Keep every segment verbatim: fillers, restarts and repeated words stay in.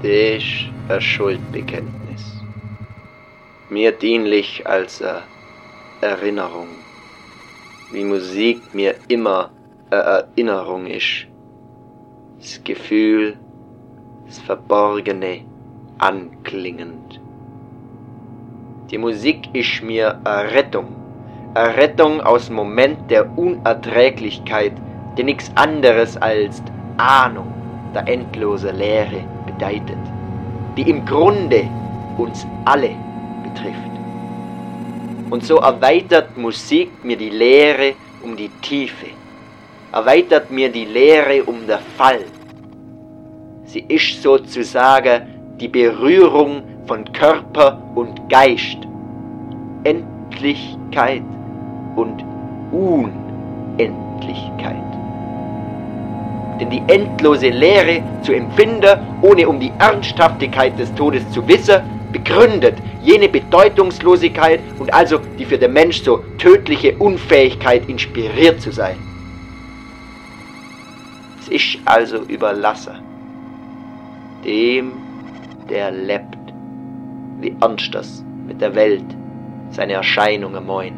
Das ist ein Schuldbekenntnis. Mir dienlich als eine Erinnerung. Wie Musik mir immer eine Erinnerung ist. Das Gefühl, das Verborgene, anklingend. Die Musik ist mir eine Rettung. Eine Rettung aus dem Moment der Unerträglichkeit, die nichts anderes als Ahnung der endlosen Leere bedeutet, die im Grunde uns alle betrifft. Und so erweitert Musik mir die Leere um die Tiefe, erweitert mir die Leere um den Fall. Sie ist sozusagen die Berührung von Körper und Geist, Endlichkeit und Unendlichkeit. Denn die endlose Leere zu empfinden, ohne um die Ernsthaftigkeit des Todes zu wissen, begründet jene Bedeutungslosigkeit und also die für den Mensch so tödliche Unfähigkeit, inspiriert zu sein. Es ist also überlassen dem, der lebt, wie ernst das mit der Welt seine Erscheinungen meint.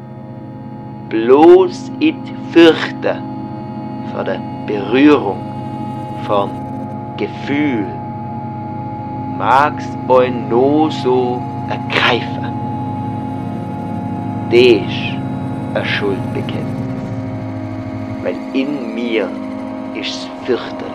Bloß it fürchte vor der Berührung vom Gefühl, mag's ein no so ergreifen. Das ist ein Schuldbekenntnis, weil in mir ist's Fürchte.